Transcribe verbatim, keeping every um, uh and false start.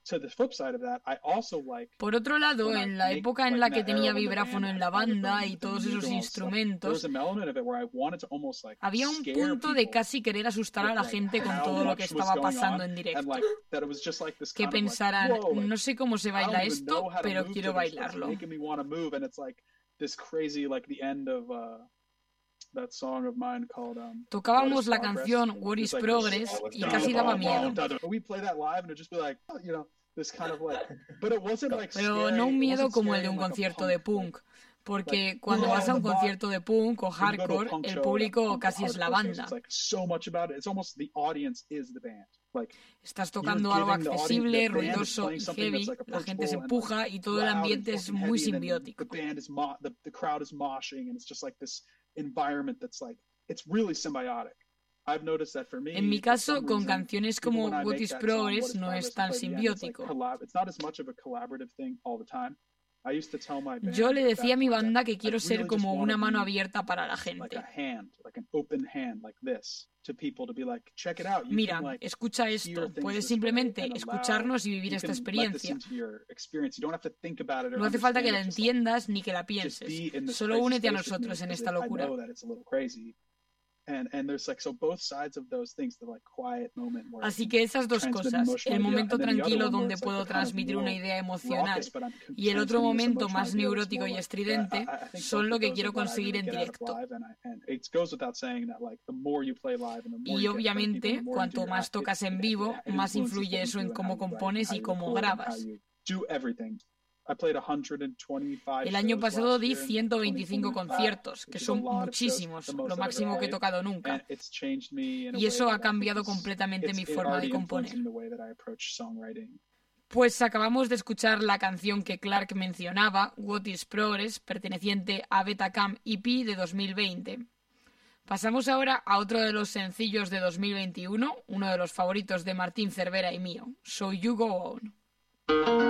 Por otro lado, en la época en la que tenía vibráfono en la banda y todos esos instrumentos, había un punto de casi querer asustar a la gente con todo lo que estaba pasando en directo. Que pensaran, no sé cómo se baila esto, pero quiero bailarlo. Tocábamos la canción What is Progress y casi daba miedo. Pero no un miedo como el de un concierto de punk, porque cuando vas a un concierto de punk o hardcore, el público casi es la banda. Estás tocando algo accesible, ruidoso y heavy, la gente se empuja y todo el ambiente es muy simbiótico. En mi caso, con canciones como What is Progress no es tan simbiótico. Yo le decía a mi banda que quiero ser como una mano abierta para la gente. Mira, escucha esto. Puedes simplemente escucharnos y vivir esta experiencia. No hace falta que la entiendas ni que la pienses. Solo únete a nosotros en esta locura. Así que esas dos cosas, el momento tranquilo donde puedo transmitir una idea emocional y el otro momento más neurótico y estridente, son lo que quiero conseguir en directo. Y obviamente, cuanto más tocas en vivo, más influye eso en cómo compones y cómo grabas. El año pasado di ciento veinticinco conciertos, que son muchísimos, lo máximo que he tocado nunca. Y eso ha cambiado completamente mi forma de componer. Pues acabamos de escuchar la canción que Clark mencionaba, What is Progress, perteneciente a Betacam E P de dos mil veinte. Pasamos ahora a otro de los sencillos de dos mil veintiuno, uno de los favoritos de Martín Cervera y mío, So You Go On.